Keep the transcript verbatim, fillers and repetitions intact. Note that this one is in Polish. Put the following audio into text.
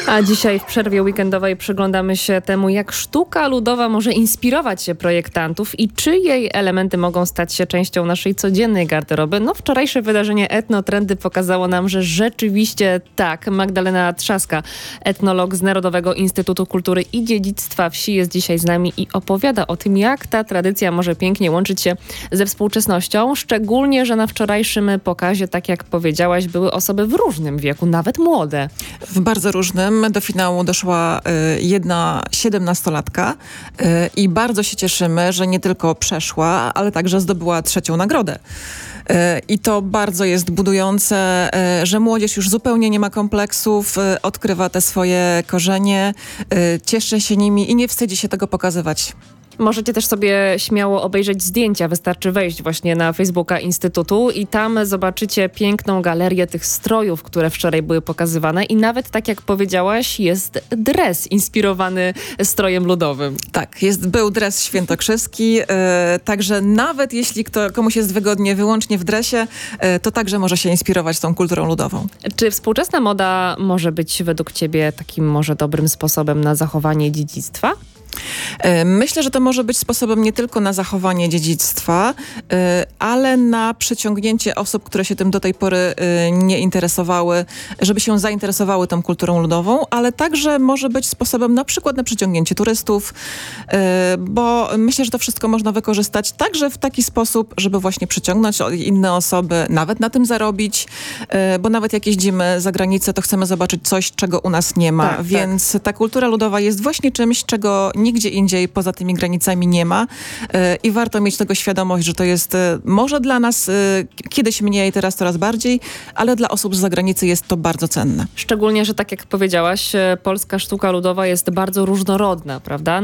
A dzisiaj w przerwie weekendowej przyglądamy się temu, jak sztuka ludowa może inspirować się projektantów i czy jej elementy mogą stać się częścią naszej codziennej garderoby. No wczorajsze wydarzenie Etnotrendy pokazało nam, że rzeczywiście tak. Magdalena Trzaska, etnolog z Narodowego Instytutu Kultury i Dziedzictwa Wsi, jest dzisiaj z nami i opowiada o tym, jak ta tradycja może pięknie łączyć się ze współczesnością. Szczególnie, że na wczorajszym pokazie, tak jak powiedziałaś, były osoby w różnym wieku, nawet młode. W bardzo różnym. Do finału doszła y, jedna siedemnastolatka y, i bardzo się cieszymy, że nie tylko przeszła, ale także zdobyła trzecią nagrodę. Y, I to bardzo jest budujące, y, że młodzież już zupełnie nie ma kompleksów, y, odkrywa te swoje korzenie, y, cieszy się nimi i nie wstydzi się tego pokazywać. Możecie też sobie śmiało obejrzeć zdjęcia. Wystarczy wejść właśnie na Facebooka Instytutu i tam zobaczycie piękną galerię tych strojów, które wczoraj były pokazywane. I nawet, tak jak powiedziałaś, jest dres inspirowany strojem ludowym. Tak, jest, był dres świętokrzyski, yy, także nawet jeśli kto, komuś jest wygodnie wyłącznie w dresie, yy, to także może się inspirować tą kulturą ludową. Czy współczesna moda może być według ciebie takim może dobrym sposobem na zachowanie dziedzictwa? Myślę, że to może być sposobem nie tylko na zachowanie dziedzictwa, ale na przyciągnięcie osób, które się tym do tej pory nie interesowały, żeby się zainteresowały tą kulturą ludową, ale także może być sposobem na przykład na przyciągnięcie turystów, bo myślę, że to wszystko można wykorzystać także w taki sposób, żeby właśnie przyciągnąć inne osoby, nawet na tym zarobić, bo nawet jak jeździmy za granicę, to chcemy zobaczyć coś, czego u nas nie ma, tak, więc tak. Ta kultura ludowa jest właśnie czymś, czego nigdzie indziej poza tymi granicami nie ma i warto mieć tego świadomość, że to jest może dla nas kiedyś mniej, teraz coraz bardziej, ale dla osób z zagranicy jest to bardzo cenne. Szczególnie, że tak jak powiedziałaś, polska sztuka ludowa jest bardzo różnorodna, prawda?